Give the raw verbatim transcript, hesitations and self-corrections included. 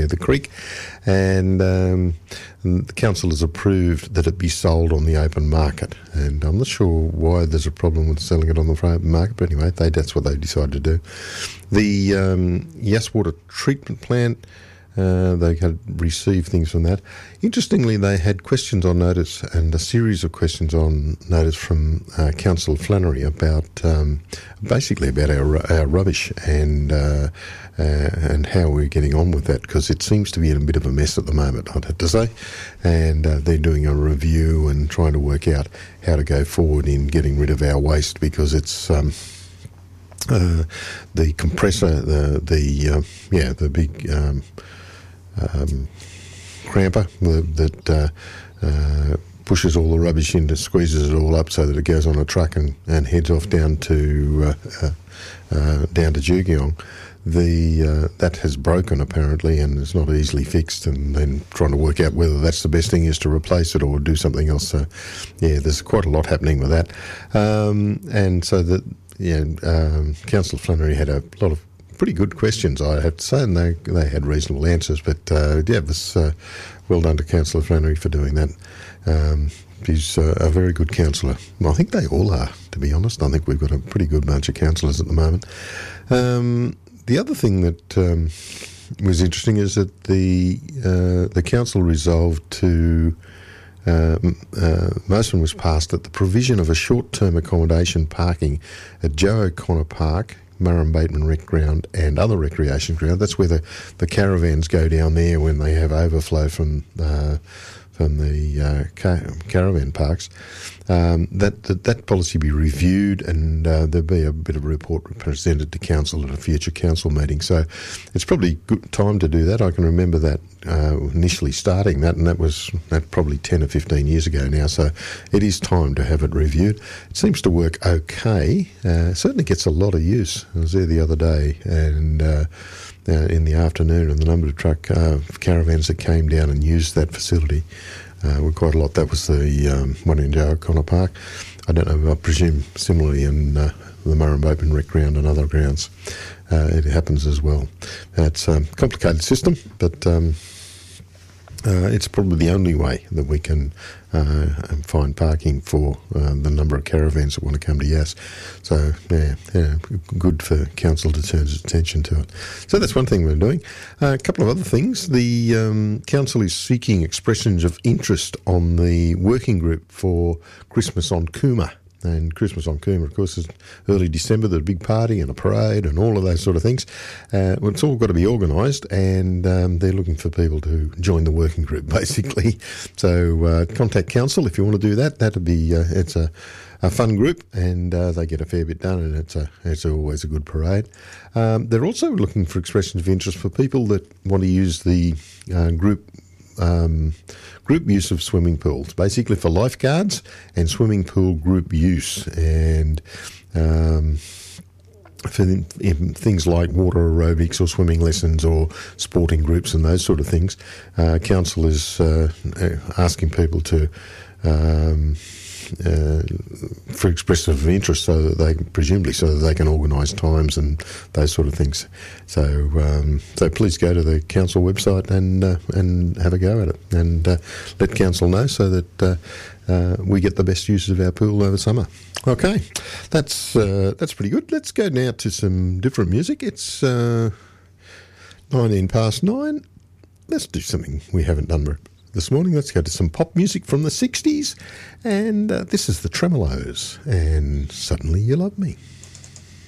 near the creek, and, um, and the council has approved that it be sold on the open market. And I'm not sure why there's a problem with selling it on the open market, but anyway, they, that's what they decided to do. The um, Yasswater treatment plant, Uh, they had received things from that. Interestingly, they had questions on notice and a series of questions on notice from uh, Councillor Flannery about um, basically about our our rubbish and uh, uh, and how we're getting on with that, because it seems to be in a bit of a mess at the moment, I'd have to say. And uh, they're doing a review and trying to work out how to go forward in getting rid of our waste, because it's um, uh, the compressor, the the uh, yeah the big. Um, Um, cramper that uh, uh, pushes all the rubbish into, squeezes it all up so that it goes on a truck and, and heads off down to uh, uh, uh, down to Jukiong. The uh, that has broken apparently, and it's not easily fixed. And then trying to work out whether that's the best thing is to replace it or do something else. So yeah, there's quite a lot happening with that. Um, and so that yeah, um, Councillor Flannery had a lot of pretty good questions, I have to say, and they they had reasonable answers. But uh, yeah, it was uh, well done to Councillor Flannery for doing that. Um, he's uh, a very good councillor. Well, I think they all are, to be honest. I think we've got a pretty good bunch of councillors at the moment. Um, the other thing that um, was interesting is that the uh, the council resolved to. Uh, uh, motion was passed that the provision of a short-term accommodation parking at Joe O'Connor Park, Murrum Bateman Rec Ground and other recreation ground. That's where the, the caravans go down there when they have overflow from uh, from the uh, car- caravan parks. Um, that, that that policy be reviewed, and uh, there'll be a bit of a report presented to council at a future council meeting. So it's probably good time to do that. I can remember that uh, initially starting that, and that was that probably ten or fifteen years ago now. So it is time to have it reviewed. It seems to work okay. Uh, certainly gets a lot of use. I was there the other day, and uh, uh, in the afternoon, and the number of truck uh, caravans that came down and used that facility uh, were quite a lot. That was the um, one in Joe O'Connor Park. I don't know, I presume similarly in uh, the Murrum Bateman Rec Ground and other grounds. Uh, it happens as well. It's a complicated system, but um, uh, it's probably the only way that we can uh, find parking for uh, the number of caravans that want to come to Yass. So, yeah, yeah, good for council to turn its attention to it. So that's one thing we're doing. Uh, a couple of other things. The um, council is seeking expressions of interest on the working group for Christmas on Cooma. And Christmas on Cooma, of course, is early December. There's a big party and a parade and all of those sort of things. Uh, well, it's all got to be organised, and um, they're looking for people to join the working group, basically. So uh, contact council if you want to do that. That'd be uh, it's a, a fun group, and uh, they get a fair bit done, and it's a it's always a good parade. Um, they're also looking for expressions of interest for people that want to use the uh, group. Um, group use of swimming pools, basically for lifeguards and swimming pool group use, and um, for the, in things like water aerobics or swimming lessons or sporting groups and those sort of things. Uh, council is uh, asking people to um, uh, for expressive interest, so that they presumably so that they can organise times and those sort of things. So, um, so please go to the council website and uh, and have a go at it, and uh, let council know so that uh, uh, we get the best use of our pool over summer. Okay, that's uh, that's pretty good. Let's go now to some different music. It's uh, nineteen past nine. Let's do something we haven't done this morning. Let's go to some pop music from the sixties, and uh, this is the Tremolos, and Suddenly You Love Me.